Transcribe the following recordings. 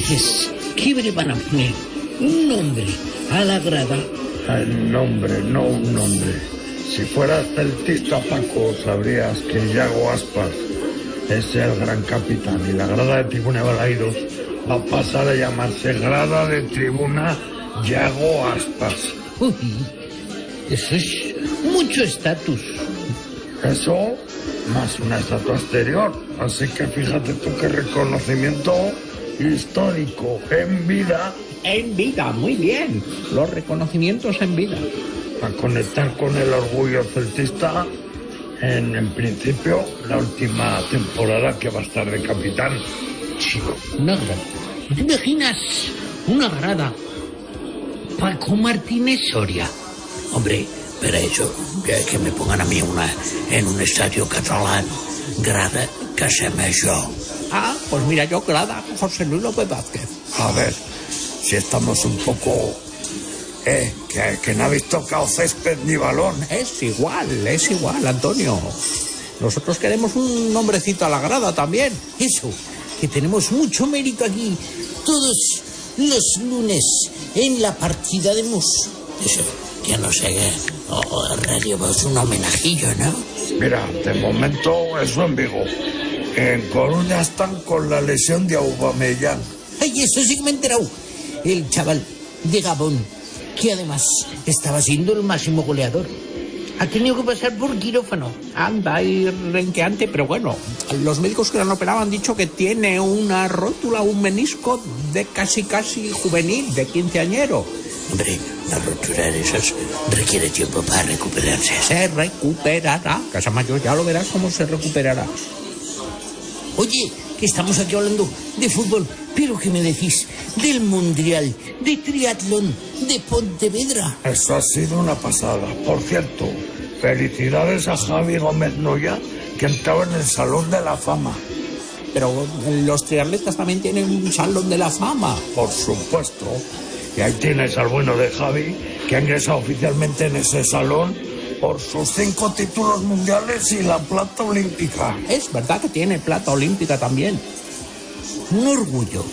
dices, ¿qué le van a poner? Un nombre a la grada. El nombre, no un nombre. Si fueras celtista, Paco, sabrías que Yago Aspas es el gran capitán y la grada de Tribuna Balaidos va a pasar a llamarse Grada de Tribuna Yago Aspas. Uy, eso es mucho estatus. Eso, más una estatua exterior. Así que fíjate tú qué reconocimiento histórico en vida. En vida, muy bien. Los reconocimientos en vida. A conectar con el orgullo celtista en principio, la última temporada que va a estar de capitán. Chico, una grada. ¿Te imaginas una grada? Paco Martínez Soria. Hombre, pero eso, que me pongan a mí en un estadio catalán, grada Casa Major. Ah, pues mira, yo grada José Luis López Vázquez. A ver, si estamos un poco... que no habéis tocado césped ni balón. Es igual, Antonio. Nosotros queremos un nombrecito a la grada también. Eso, que tenemos mucho mérito aquí. Todos los lunes en la partida de mus. Eso, ya no sé qué. Radio Voz, un homenajillo, ¿no? Mira, de momento eso en Vigo. En Coruña están con la lesión de Aubameyang. Ay, eso sí que me he enterado. El chaval de Gabón, que además estaba siendo el máximo goleador, ha tenido que pasar por quirófano. Anda, y renqueante, pero bueno, los médicos que lo han operado han dicho que tiene una rótula, un menisco de casi juvenil, de quinceañero. Hombre, la rotura de esas requiere tiempo para recuperarse. Se recuperará. Casa Mayor, ya lo verás cómo se recuperará. Oye, que estamos aquí hablando de fútbol, pero ¿qué me decís del Mundial de Triatlón de Pontevedra? Eso ha sido una pasada. Por cierto, felicidades a Javi Gómez Noya, que entraba en el Salón de la Fama. Pero los triatletas también tienen un Salón de la Fama. Por supuesto. Y ahí tienes al bueno de Javi, que ha ingresado oficialmente en ese salón por sus 5 títulos mundiales y la plata olímpica. Es verdad que tiene plata olímpica también. Un orgullo.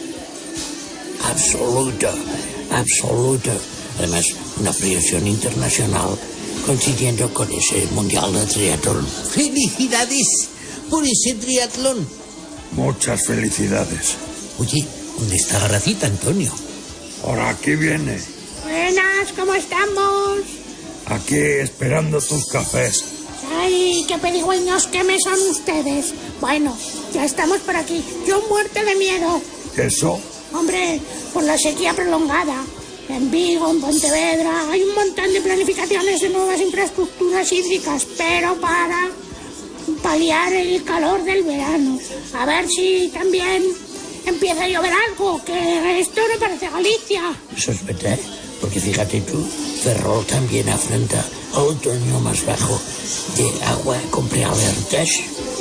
Absoluto. Además, una proyección internacional coincidiendo con ese mundial de triatlón. ¡Felicidades por ese triatlón! Muchas felicidades. Oye, ¿dónde está Garracita, Antonio? Por aquí viene. Buenas, ¿cómo estamos? Aquí esperando tus cafés. Ay, qué pedigüeños que me son ustedes. Bueno, ya estamos por aquí. Yo muerto de miedo. ¿Eso? Hombre, por la sequía prolongada. En Vigo, en Pontevedra, hay un montón de planificaciones de nuevas infraestructuras hídricas, pero para paliar el calor del verano. A ver si también empieza a llover algo, que esto no parece Galicia. Eso es verdad, porque fíjate tú, Ferrol también afronta otoño más bajo de agua con prealertas.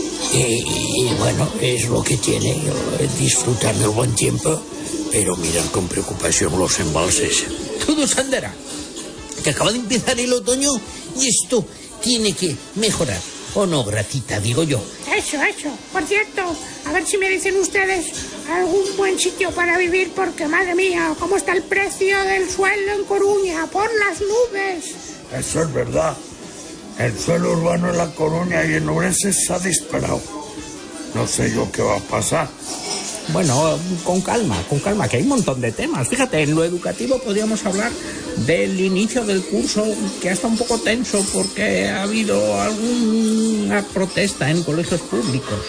Y bueno, es lo que tiene, disfrutar del buen tiempo, pero mirar con preocupación los embalses. Todo se andará, que acaba de empezar el otoño y esto tiene que mejorar. ¿O no, Gratita, digo yo? Eso. Por cierto, a ver si me dicen ustedes algún buen sitio para vivir, porque madre mía, cómo está el precio del suelo en Coruña, por las nubes. Eso es verdad. El suelo urbano en La Coruña y en Ourense se ha disparado. No sé yo qué va a pasar. Bueno, con calma, que hay un montón de temas. Fíjate, en lo educativo podríamos hablar del inicio del curso, que ha estado un poco tenso porque ha habido alguna protesta en colegios públicos.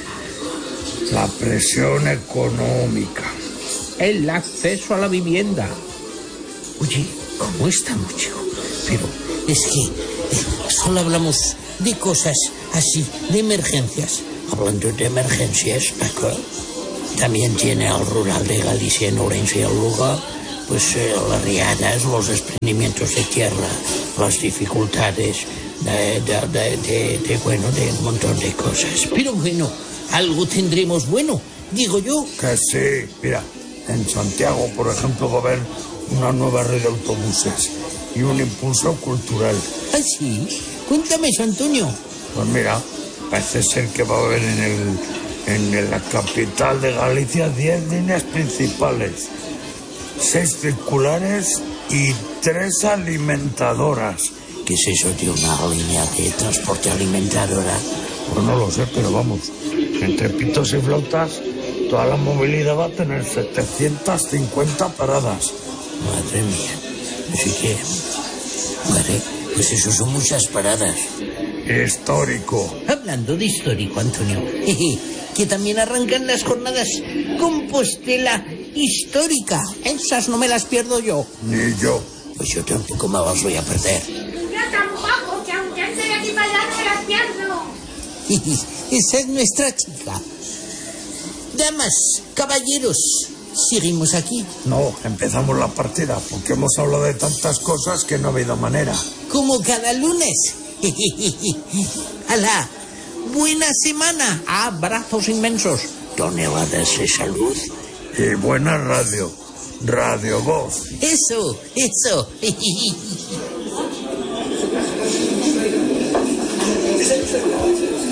La presión económica. El acceso a la vivienda. Oye, ¿cómo estamos, chico? Pero es que solo hablamos de cosas así, de emergencias. Hablando de emergencias, Paco, también tiene al rural de Galicia, en Ourense y el Lugo, pues las riadas, los desprendimientos de tierra, las dificultades de un montón de cosas. Pero bueno, algo tendremos bueno, digo yo. Que sí, mira, en Santiago, por ejemplo, va a haber una nueva red de autobuses y un impulso cultural. ¿Ah, sí? Cuéntame eso, Antonio. Pues mira, parece ser que va a haber En la capital de Galicia 10 líneas principales, 6 circulares y 3 alimentadoras. ¿Qué es eso de una línea de transporte alimentadora? Pues no lo sé, pero vamos, entre pitos y flautas, toda la movilidad va a tener 750 paradas. Madre mía. Así que, vale, pues eso son muchas paradas. Histórico. Hablando de histórico, Antonio, que también arrancan las jornadas Compostela Histórica. Esas no me las pierdo yo. Ni yo. Pues yo tampoco me las voy a perder. Yo tampoco, que aunque ande de aquí para allá no me las pierdo. Esa es nuestra chica. Damas, caballeros, seguimos aquí. No, empezamos la partida, porque hemos hablado de tantas cosas que no ha habido manera. Como cada lunes. ¡Hala! ¡Buena semana! Abrazos inmensos. Toneladas de salud. Y buena radio. Radio Voz. Eso.